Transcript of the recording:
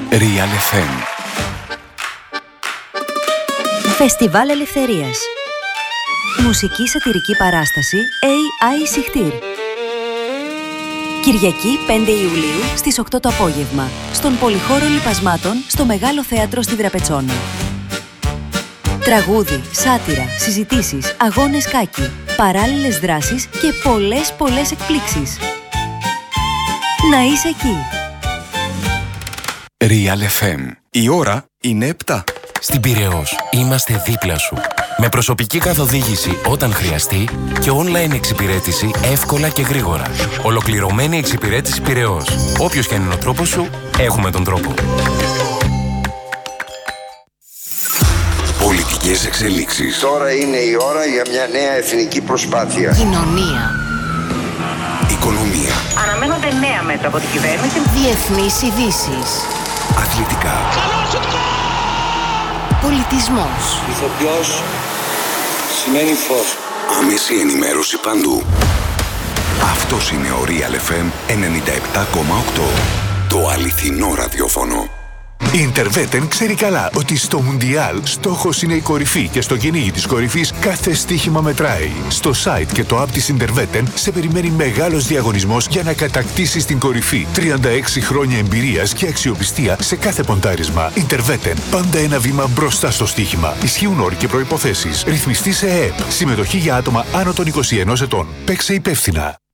Real FM. Φεστιβάλ Ελευθερίας. Μουσική σατιρική παράσταση AI Σιχτήρ. Κυριακή 5 Ιουλίου στις 8 το απόγευμα, στον Πολυχώρο Λιπασμάτων, στο Μεγάλο Θέατρο στη Δραπετσόνα. Τραγούδι, σάτιρα, συζητήσεις, αγώνες κάκι, παράλληλες δράσεις και πολλές εκπλήξεις. Να είσαι εκεί. Real FM. Η ώρα είναι 7. Στην Πειραιώς είμαστε δίπλα σου. Με προσωπική καθοδήγηση όταν χρειαστεί και online εξυπηρέτηση εύκολα και γρήγορα. Ολοκληρωμένη εξυπηρέτηση Πειραιώς. Όποιος και αν είναι ο τρόπος σου, έχουμε τον τρόπο. Πολιτικές εξελίξεις. Τώρα είναι η ώρα για μια νέα εθνική προσπάθεια. Κοινωνία. Οικονομία. Αναμένονται νέα μέτρα από την κυβέρνηση. Διεθνείς ειδήσεις. Αθλητικά. Πολιτισμός. Ηθοποιός σημαίνει φως. Άμεση ενημέρωση παντού. Αυτός είναι ο Real FM 97,8. Το αληθινό ραδιόφωνο. Η Interveten ξέρει καλά ότι στο Μουντιάλ στόχος είναι η κορυφή και στο κυνήγι της κορυφής κάθε στοίχημα μετράει. Στο site και το app της Interveten σε περιμένει μεγάλος διαγωνισμός για να κατακτήσεις την κορυφή. 36 χρόνια εμπειρίας και αξιοπιστία σε κάθε ποντάρισμα. Interveten. Πάντα ένα βήμα μπροστά στο στοίχημα. Ισχύουν όροι και προϋποθέσεις. Ρυθμιστή σε ΕΕΠ. Συμμετοχή για άτομα άνω των 21 ετών. Παίξε υπεύθυνα.